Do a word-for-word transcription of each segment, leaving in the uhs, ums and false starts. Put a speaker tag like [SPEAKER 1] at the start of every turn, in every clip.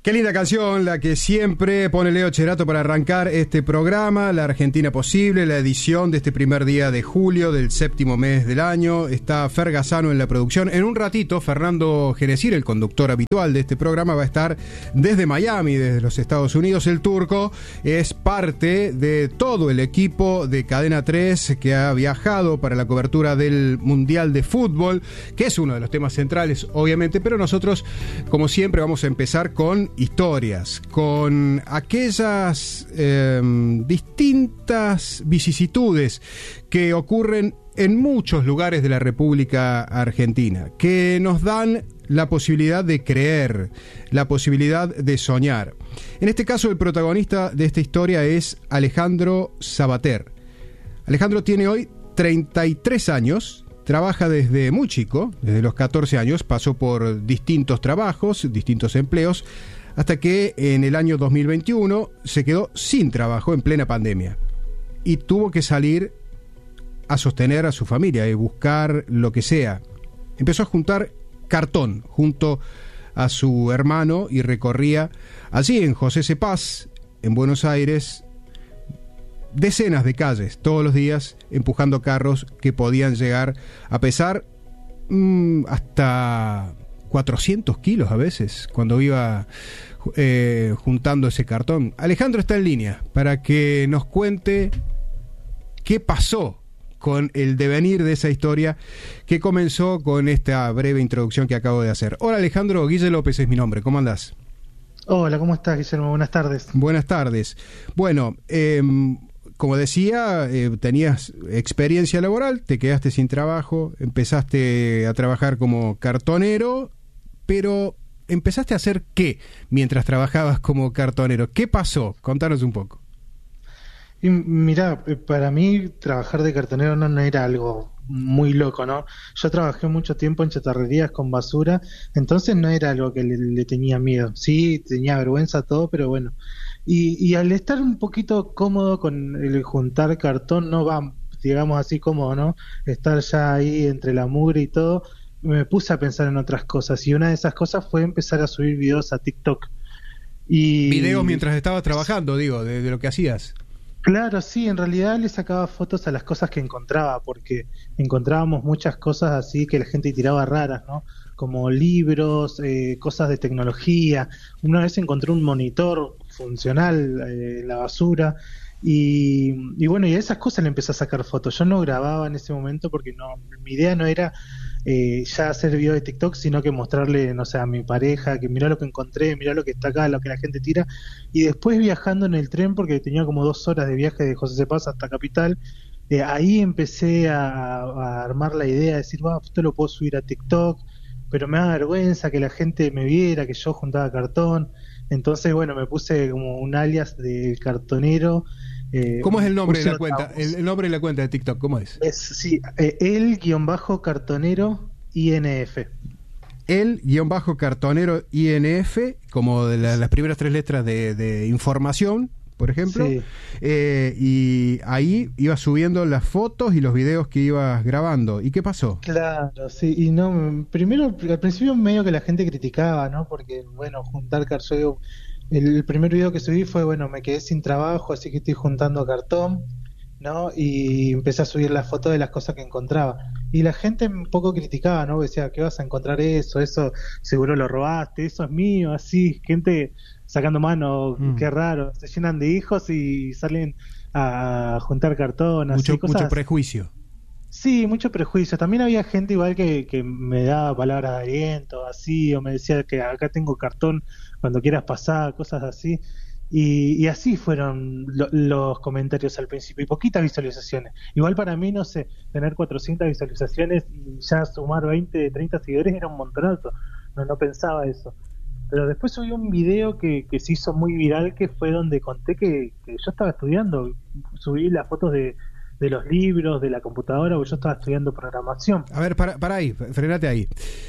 [SPEAKER 1] Qué linda canción la que siempre pone Leo Cherato para arrancar este programa, La Argentina Posible, la edición de este primer día de julio del séptimo mes del año. Está Fer Gazzano en la producción. En un ratito, Fernando Genesir, el conductor habitual de este programa, va a estar desde Miami, desde los Estados Unidos. El turco es parte de todo el equipo de Cadena tres que ha viajado para la cobertura del Mundial de Fútbol, que es uno de los temas centrales, obviamente, pero nosotros, como siempre, vamos a empezar con historias, con aquellas eh, distintas vicisitudes que ocurren en muchos lugares de la República Argentina, que nos dan la posibilidad de creer, la posibilidad de soñar. En este caso, el protagonista de esta historia es Alejandro Sabater. Alejandro tiene hoy treinta y tres años. Trabaja desde muy chico, desde los catorce años, pasó por distintos trabajos, distintos empleos, hasta que en el año dos mil veintiuno se quedó sin trabajo en plena pandemia y tuvo que salir a sostener a su familia y buscar lo que sea. Empezó a juntar cartón junto a su hermano y recorría allí en José C. Paz, en Buenos Aires, decenas de calles todos los días, empujando carros que podían llegar a pesar mmm, hasta cuatrocientos kilos a veces, cuando iba eh, juntando ese cartón. Alejandro está en línea para que nos cuente qué pasó con el devenir de esa historia que comenzó con esta breve introducción que acabo de hacer. Hola Alejandro, Guille López es mi nombre, ¿cómo andás?
[SPEAKER 2] Hola, ¿cómo estás, Guillermo? Buenas tardes.
[SPEAKER 1] Buenas tardes. Bueno, eh, como decía, eh, tenías experiencia laboral, te quedaste sin trabajo, empezaste a trabajar como cartonero, pero ¿empezaste a hacer qué mientras trabajabas como cartonero? ¿Qué pasó? Contanos un poco.
[SPEAKER 2] Y mirá, para mí trabajar de cartonero no, no era algo muy loco, ¿no? Yo trabajé mucho tiempo en chatarrerías con basura, entonces no era algo que le, le tenía miedo. Sí, tenía vergüenza todo, pero bueno. Y, y al estar un poquito cómodo con el juntar cartón, no va, digamos así cómodo, ¿no? Estar ya ahí entre la mugre y todo, me puse a pensar en otras cosas. Y una de esas cosas fue empezar a subir videos a TikTok. Y
[SPEAKER 1] videos mientras estabas trabajando, digo, de, de lo que hacías.
[SPEAKER 2] Claro, sí, en realidad le sacaba fotos a las cosas que encontraba, porque encontrábamos muchas cosas así que la gente tiraba raras, ¿no? Como libros, eh, cosas de tecnología. Una vez encontré un monitor funcional eh, en la basura y, y bueno, y a esas cosas le empecé a sacar fotos. Yo no grababa en ese momento porque no, mi idea no era eh, ya hacer video de TikTok, sino que mostrarle, no sé, a mi pareja que mirá lo que encontré, mirá lo que está acá, lo que la gente tira. Y después viajando en el tren, porque tenía como dos horas de viaje de José C. Paz hasta Capital, eh, ahí empecé a, a armar la idea de decir, wow, esto lo puedo subir a TikTok, pero me da vergüenza que la gente me viera, que yo juntaba cartón. Entonces, bueno, me puse como un alias de cartonero. Eh,
[SPEAKER 1] ¿Cómo es el nombre de la cuenta? El, el nombre de la cuenta de TikTok, ¿cómo es?
[SPEAKER 2] Es sí, eh, el guión bajo cartonero I N F.
[SPEAKER 1] El guión bajo cartonero I N F, como de la, las primeras tres letras de, de información, por ejemplo. Sí. Eh, y ahí ibas subiendo las fotos y los videos que ibas grabando. ¿Y qué pasó?
[SPEAKER 2] Claro, sí. Y no, primero, al principio medio que la gente criticaba, ¿no? Porque, bueno, juntar cartón. El primer video que subí fue, bueno, me quedé sin trabajo, así que estoy juntando cartón, ¿no? Y empecé a subir las fotos de las cosas que encontraba. Y la gente un poco criticaba, ¿no? Decía, ¿qué vas a encontrar eso? Eso seguro lo robaste, eso es mío, así. Gente sacando mano, mm. qué raro. Se llenan de hijos y salen a juntar cartón,
[SPEAKER 1] mucho,
[SPEAKER 2] así, cosas.
[SPEAKER 1] Mucho prejuicio.
[SPEAKER 2] Sí, mucho prejuicio. También había gente igual que, que me daba palabras de aliento, así, o me decía que acá tengo cartón cuando quieras pasar, cosas así. Y, y así fueron lo, los comentarios al principio, y poquitas visualizaciones. Igual para mí, no sé, tener cuatrocientas visualizaciones y ya sumar veinte, treinta seguidores era un montonazo. No, no pensaba eso. Pero después subí un video que, que se hizo muy viral, que fue donde conté que, que yo estaba estudiando. Subí las fotos de... de los libros, de la computadora, porque yo estaba estudiando programación.
[SPEAKER 1] A ver, para, para ahí, frenate ahí.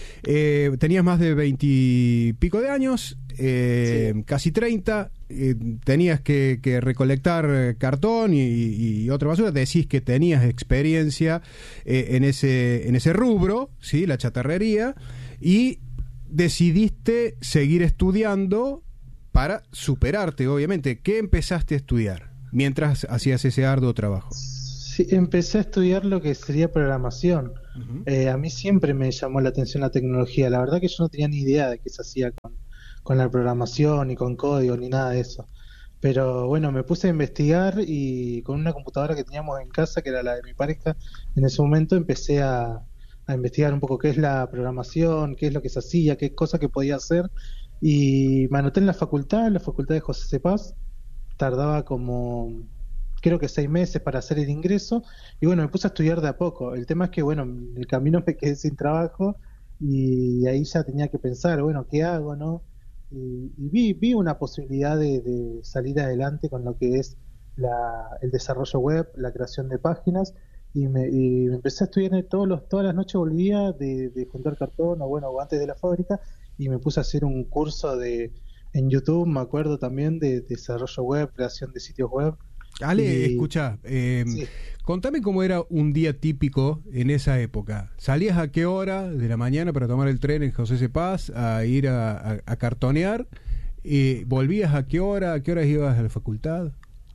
[SPEAKER 1] Eh, tenías más de veintipico de años, eh, sí. casi treinta, eh, tenías que, que recolectar cartón y, y otra basura, decís que tenías experiencia eh, en ese, en ese rubro, ¿sí? La chatarrería, y decidiste seguir estudiando para superarte, obviamente. ¿Qué empezaste a estudiar mientras hacías ese arduo trabajo?
[SPEAKER 2] Sí, empecé a estudiar lo que sería programación. Uh-huh. Eh, a mí siempre me llamó la atención la tecnología. La verdad que yo no tenía ni idea de qué se hacía con, con la programación, ni con código, ni nada de eso. Pero bueno, me puse a investigar y con una computadora que teníamos en casa, que era la de mi pareja, en ese momento empecé a, a investigar un poco qué es la programación, qué es lo que se hacía, qué cosas que podía hacer. Y me anoté en la facultad, en la facultad de José C. Paz. Tardaba como... creo que seis meses para hacer el ingreso, y bueno, me puse a estudiar de a poco. El tema es que, bueno, en el camino me quedé sin trabajo, y ahí ya tenía que pensar, bueno, ¿qué hago, no? Y, y vi, vi una posibilidad de, de salir adelante con lo que es la, el desarrollo web, la creación de páginas, y me, y me empecé a estudiar todos los, todas las noches, volvía de, de juntar cartón, o bueno, antes de la fábrica, y me puse a hacer un curso de en YouTube, me acuerdo también, de, de desarrollo web, creación de sitios web.
[SPEAKER 1] Ale, y... escucha, eh, sí. Contame cómo era un día típico en esa época. ¿Salías a qué hora de la mañana para tomar el tren en José C. Paz a ir a, a, a cartonear? Eh, ¿Volvías a qué hora? ¿A qué horas ibas a la facultad?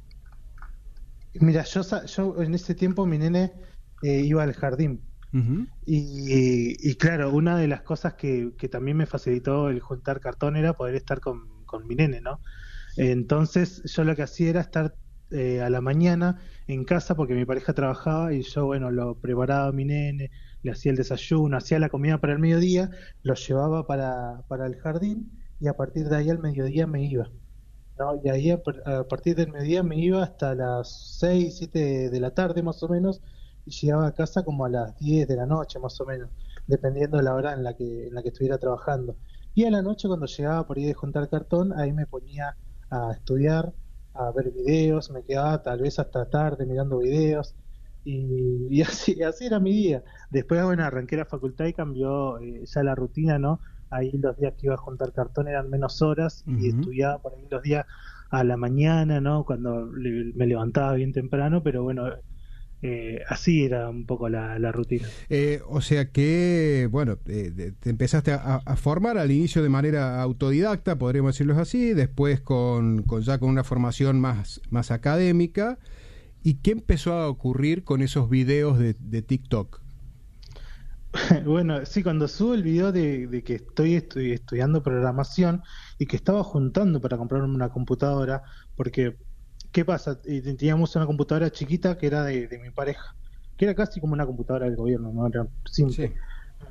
[SPEAKER 2] Mira, yo, yo en ese tiempo mi nene eh, iba al jardín. Uh-huh. y, y claro, una de las cosas que, que también me facilitó el juntar cartón era poder estar con, con mi nene, ¿no? Entonces yo lo que hacía era estar Eh, a la mañana en casa, porque mi pareja trabajaba, y yo, bueno, lo preparaba a mi nene, le hacía el desayuno, hacía la comida para el mediodía, lo llevaba para, para el jardín, y a partir de ahí al mediodía me iba, ¿no? Y ahí a, a partir del mediodía me iba hasta las seis, siete de la tarde más o menos, y llegaba a casa como a las diez de la noche más o menos, dependiendo de la hora en la que, en la que estuviera trabajando. Y a la noche, cuando llegaba por ahí de juntar cartón, ahí me ponía a estudiar, a ver videos, me quedaba tal vez hasta tarde mirando videos, y, y así así era mi día. Después, bueno, arranqué la facultad y cambió eh, ya la rutina, ¿no? Ahí los días que iba a juntar cartón eran menos horas, uh-huh. y estudiaba por ahí los días a la mañana, ¿no? Cuando le, me levantaba bien temprano, pero bueno, eh, así era un poco la, la rutina.
[SPEAKER 1] Eh, o sea que, bueno, eh, te empezaste a, a formar al inicio de manera autodidacta, podríamos decirlo así, después con, con ya con una formación más, más académica. ¿Y qué empezó a ocurrir con esos videos de, de TikTok?
[SPEAKER 2] Bueno, sí, cuando subo el video de, de que estoy, estoy estudiando programación y que estaba juntando para comprarme una computadora, porque ¿qué pasa? Teníamos una computadora chiquita que era de, de mi pareja, que era casi como una computadora del gobierno, ¿no? Era simple. Sí.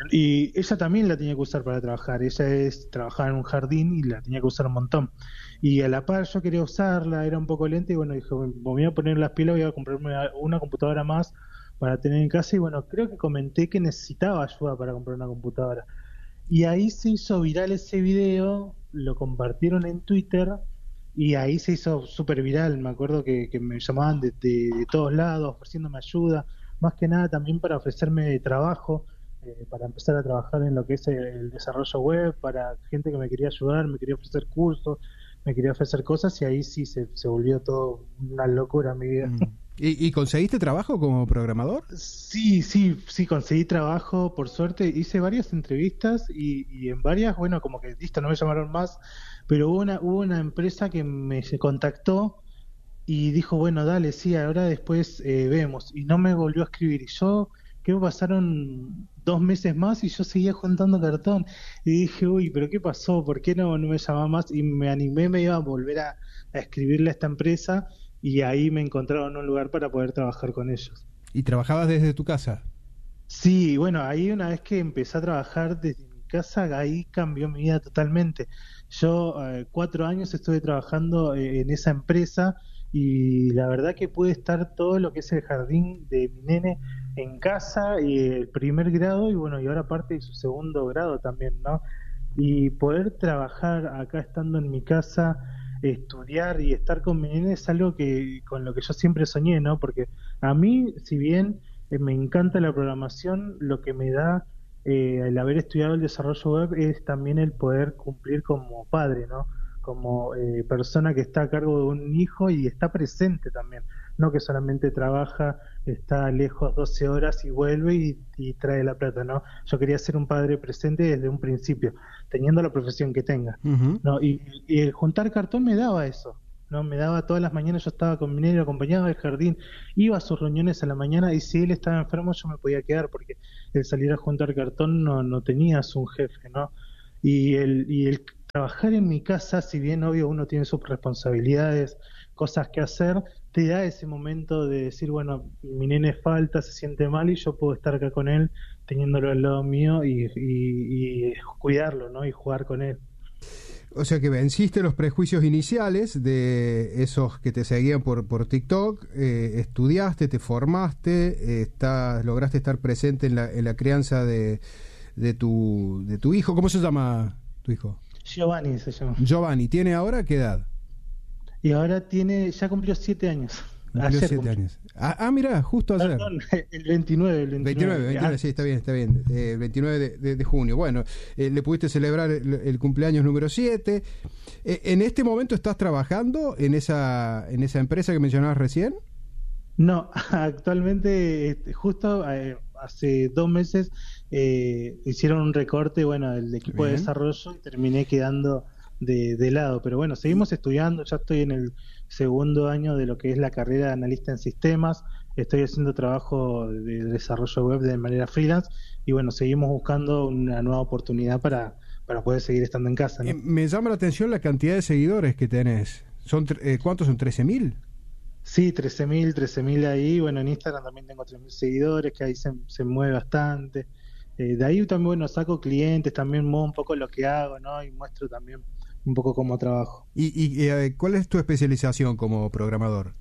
[SPEAKER 2] Y ella también la tenía que usar para trabajar. Ella es trabajaba en un jardín y la tenía que usar un montón. Y a la par yo quería usarla, era un poco lenta, y bueno, dije, me voy a poner las pilas, voy a comprarme una computadora más para tener en casa. Y bueno, creo que comenté que necesitaba ayuda para comprar una computadora. Y ahí se hizo viral ese video, lo compartieron en Twitter, y ahí se hizo súper viral. Me acuerdo que, que me llamaban de, de, de todos lados ofreciéndome ayuda, más que nada también para ofrecerme trabajo, eh, para empezar a trabajar en lo que es el, el desarrollo web, para gente que me quería ayudar, me quería ofrecer cursos, me quería ofrecer cosas, y ahí sí se, se volvió todo una locura mi vida.
[SPEAKER 1] Mm. ¿Y, ¿Y conseguiste trabajo como programador?
[SPEAKER 2] Sí, sí, sí, conseguí trabajo, por suerte. Hice varias entrevistas y, y en varias, bueno, como que listo, no me llamaron más, pero hubo una, hubo una empresa que me contactó y dijo, bueno, dale, sí, ahora después eh, vemos. Y no me volvió a escribir. Y yo, que pasaron dos meses más y yo seguía juntando cartón. Y dije, uy, ¿pero qué pasó? ¿Por qué no, no me llamaba más? Y me animé, me iba a volver a, a escribirle a esta empresa. Y ahí me encontraron un lugar para poder trabajar con ellos.
[SPEAKER 1] ¿Y trabajabas desde tu casa?
[SPEAKER 2] Sí, bueno, ahí una vez que empecé a trabajar desde mi casa, ahí cambió mi vida totalmente. Yo eh, cuatro años estuve trabajando eh, en esa empresa, y la verdad que pude estar todo lo que es el jardín de mi nene en casa, y el primer grado, y bueno, y ahora parte de su segundo grado también, ¿no? Y poder trabajar acá estando en mi casa, estudiar y estar con mi nene es algo que con lo que yo siempre soñé, ¿no? Porque a mí, si bien eh, me encanta la programación, lo que me da eh, el haber estudiado el desarrollo web es también el poder cumplir como padre, ¿no? Como eh, persona que está a cargo de un hijo y está presente también. no que solamente trabaja, está lejos doce horas y vuelve y, y trae la plata, ¿no? Yo quería ser un padre presente desde un principio, teniendo la profesión que tenga,
[SPEAKER 1] Uh-huh.
[SPEAKER 2] ¿no? Y, y el juntar cartón me daba eso, ¿no? Me daba todas las mañanas, yo estaba con mi nene, lo acompañaba al jardín, iba a sus reuniones a la mañana y si él estaba enfermo yo me podía quedar porque el salir a juntar cartón no, no tenías un jefe, ¿no? Y el, y el trabajar en mi casa, si bien obvio uno tiene sus responsabilidades, cosas que hacer, te da ese momento de decir, bueno, mi nene falta, se siente mal y yo puedo estar acá con él, teniéndolo al lado mío y, y, y cuidarlo, ¿no? Y jugar con él.
[SPEAKER 1] O sea que venciste los prejuicios iniciales de esos que te seguían por, por TikTok, eh, estudiaste, te formaste, eh, estás, lograste estar presente en la, en la crianza de, de, tu, de tu hijo. ¿Cómo se llama tu hijo?
[SPEAKER 2] Giovanni se llama.
[SPEAKER 1] Giovanni. ¿Tiene ahora qué edad?
[SPEAKER 2] Y ahora tiene, ya cumplió siete años.
[SPEAKER 1] Cumplió
[SPEAKER 2] Ayer
[SPEAKER 1] siete
[SPEAKER 2] cumplió.
[SPEAKER 1] años. Ah, ah, mirá, justo ayer.
[SPEAKER 2] Perdón, el veintinueve, el veintinueve.
[SPEAKER 1] veintinueve, veintinueve,
[SPEAKER 2] Ah,
[SPEAKER 1] sí, está bien, está bien. Eh, veintinueve de, de, de junio. Bueno, eh, le pudiste celebrar el, el cumpleaños número siete. Eh, ¿En este momento estás trabajando en esa, en esa empresa que mencionabas recién?
[SPEAKER 2] No, actualmente, este, justo eh, hace dos meses eh, hicieron un recorte, bueno, del equipo de
[SPEAKER 1] Bien.
[SPEAKER 2] desarrollo y terminé quedando de, de lado. Pero bueno, seguimos estudiando, ya estoy en el segundo año de lo que es la carrera de analista en sistemas, estoy haciendo trabajo de desarrollo web de manera freelance y bueno, seguimos buscando una nueva oportunidad para, para poder seguir estando en casa, ¿no?
[SPEAKER 1] Eh, me llama la atención la cantidad de seguidores que tenés. Son, tre- eh, ¿Cuántos son? ¿trece mil?
[SPEAKER 2] Sí, trece mil, trece mil ahí. Bueno, en Instagram también tengo tres mil seguidores, que ahí se, se mueve bastante. Eh, de ahí también, bueno, saco clientes, también muevo un poco lo que hago, ¿no? Y muestro también un poco cómo trabajo.
[SPEAKER 1] ¿Y, y eh, cuál es tu especialización como programador?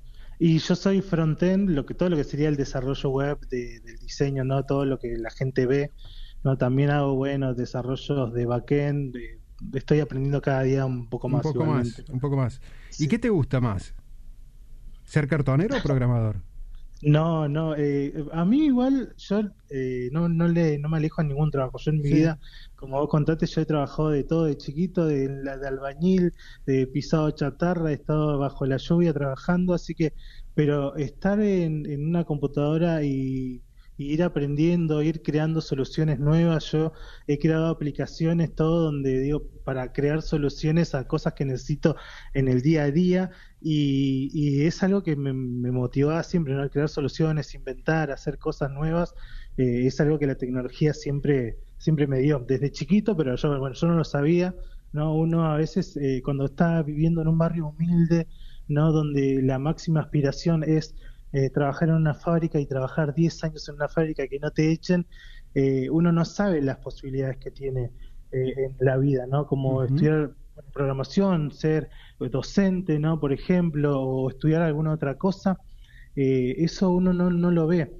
[SPEAKER 2] Y yo soy frontend, lo que, todo lo que sería el desarrollo web de- del diseño, ¿no? Todo lo que la gente ve, ¿no? También hago, bueno, desarrollos de backend, de- estoy aprendiendo cada día un poco
[SPEAKER 1] Un
[SPEAKER 2] más
[SPEAKER 1] poco
[SPEAKER 2] igualmente.
[SPEAKER 1] más, un poco más.
[SPEAKER 2] Sí.
[SPEAKER 1] ¿Y qué te gusta más? ¿Ser cartonero o programador?
[SPEAKER 2] No, no, eh, a mí igual yo eh, no, no le no me alejo a ningún trabajo. Yo en mi
[SPEAKER 1] Sí.
[SPEAKER 2] vida, como vos contaste, yo he trabajado de todo, de chiquito, de, la- de albañil, de pisado chatarra, he estado bajo la lluvia trabajando, así que, pero estar en, en una computadora y, y ir aprendiendo, ir creando soluciones nuevas, yo he creado aplicaciones, todo donde digo, para crear soluciones a cosas que necesito en el día a día. Y, y es algo que me, me motivaba siempre, ¿no? Crear soluciones, inventar, hacer cosas nuevas, eh, es algo que la tecnología siempre, siempre me dio, desde chiquito, pero yo, bueno, yo no lo sabía, ¿no? Uno a veces eh, cuando está viviendo en un barrio humilde, ¿no? Donde la máxima aspiración es eh, trabajar en una fábrica y trabajar diez años en una fábrica que no te echen, eh, uno no sabe las posibilidades que tiene eh, en la vida, ¿no? Como
[SPEAKER 1] Ujú.
[SPEAKER 2] estudiar programación, ser docente, ¿no? Por ejemplo, o estudiar alguna otra cosa, eh, eso uno no, no lo ve.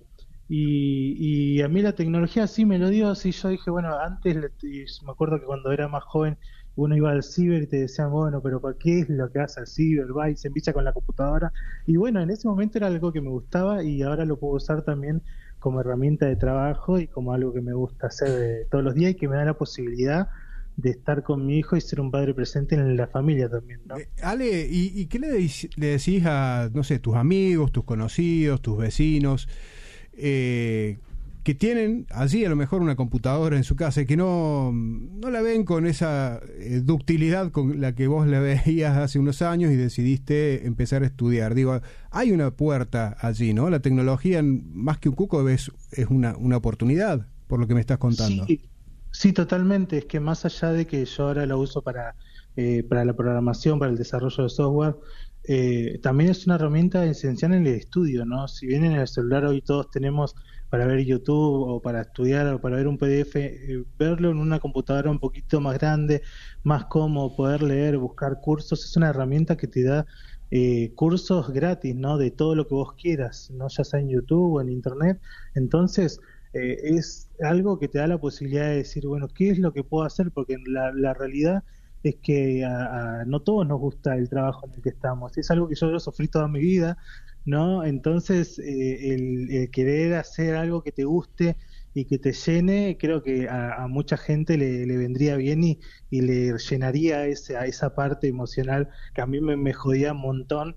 [SPEAKER 2] Y, y a mí la tecnología sí me lo dio, sí, yo dije, bueno, antes, le- y me acuerdo que cuando era más joven, uno iba al ciber y te decían, bueno, pero ¿para qué es lo que hace al ciber? Va y se empieza con la computadora. Y bueno, en ese momento era algo que me gustaba y ahora lo puedo usar también como herramienta de trabajo y como algo que me gusta hacer eh, todos los días y que me da la posibilidad de estar con mi hijo y ser un padre presente en la familia también, ¿no?
[SPEAKER 1] Eh, Ale, ¿y, y qué le, dec- le decís a, no sé, tus amigos, tus conocidos, tus vecinos, eh, que tienen allí a lo mejor una computadora en su casa y que no, no la ven con esa eh, ductilidad con la que vos la veías hace unos años y decidiste empezar a estudiar? Digo, hay una puerta allí, ¿no? La tecnología, más que un cuco, es, es una, una oportunidad, por lo que me estás contando.
[SPEAKER 2] Sí, sí, totalmente. Es que más allá de que yo ahora lo uso para, eh, para la programación, para el desarrollo de software, eh, también es una herramienta esencial en el estudio, ¿no? Si bien en el celular hoy todos tenemos para ver YouTube o para estudiar o para ver un P D F, eh, verlo en una computadora un poquito más grande, más cómodo, poder leer, buscar cursos, es una herramienta que te da eh, cursos gratis, ¿no? De todo lo que vos quieras, ¿no? Ya sea en YouTube o en Internet. Entonces, eh, es algo que te da la posibilidad de decir, bueno, ¿qué es lo que puedo hacer? Porque la, la realidad es que a, a, no todos nos gusta el trabajo en el que estamos. Es algo que yo lo sufrí toda mi vida, ¿no? Entonces, eh, el, el querer hacer algo que te guste y que te llene, creo que a, a mucha gente le, le vendría bien y, y le llenaría ese, a esa parte emocional que a mí me, me jodía un montón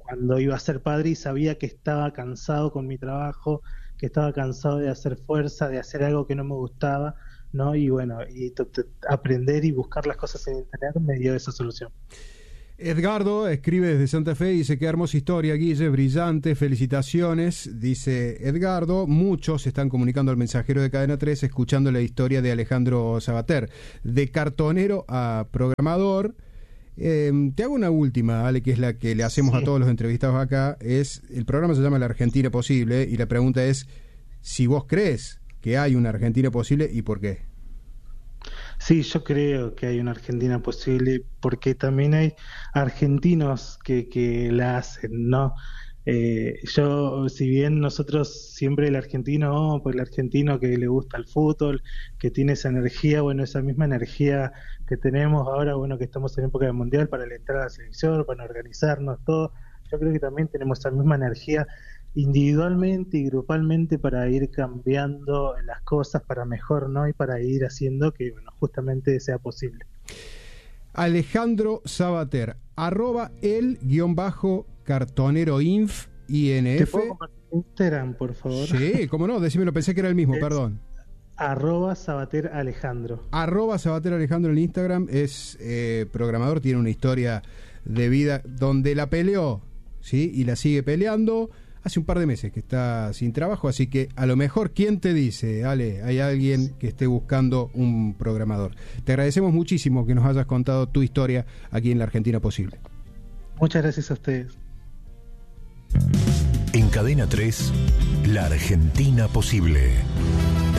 [SPEAKER 2] cuando iba a ser padre y sabía que estaba cansado con mi trabajo, que estaba cansado de hacer fuerza, de hacer algo que no me gustaba, ¿no? Y bueno, y t- t- aprender y buscar las cosas en internet me dio esa solución.
[SPEAKER 1] Edgardo escribe desde Santa Fe y dice: qué hermosa historia, Guille, brillante, felicitaciones. Dice Edgardo, muchos se están comunicando al mensajero de Cadena tres escuchando la historia de Alejandro Sabater, de cartonero a programador. Eh, te hago una última, Ale, que es la que le hacemos sí. a todos los entrevistados acá. Es, el programa se llama La Argentina Posible y la pregunta es si vos crees que hay una Argentina posible y por qué.
[SPEAKER 2] Sí, yo creo que hay una Argentina posible porque también hay argentinos que, que la hacen, ¿no? Eh, yo, si bien nosotros siempre el argentino, oh, pues el argentino que le gusta el fútbol, que tiene esa energía, bueno, esa misma energía que tenemos ahora, bueno, que estamos en época de mundial para entrar a la selección, para organizarnos, todo, yo creo que también tenemos esa misma energía individualmente y grupalmente para ir cambiando las cosas para mejor, ¿no? Y para ir haciendo que, bueno, justamente sea posible.
[SPEAKER 1] Alejandro Sabater, arroba el guión bajo cartonero inf, I N F.
[SPEAKER 2] ¿Te puedo compartir Instagram, por favor?
[SPEAKER 1] Sí, cómo no, decímelo, pensé que era el mismo,
[SPEAKER 2] es
[SPEAKER 1] perdón.
[SPEAKER 2] Arroba Sabater Alejandro.
[SPEAKER 1] Arroba Sabater Alejandro en Instagram, es eh, programador, tiene una historia de vida donde la peleó, ¿sí? Y la sigue peleando. Hace un par de meses que está sin trabajo, así que a lo mejor, ¿quién te dice, Ale? Hay alguien que esté buscando un programador. Te agradecemos muchísimo que nos hayas contado tu historia aquí en La Argentina Posible.
[SPEAKER 2] Muchas gracias a ustedes.
[SPEAKER 3] En Cadena tres, La Argentina Posible.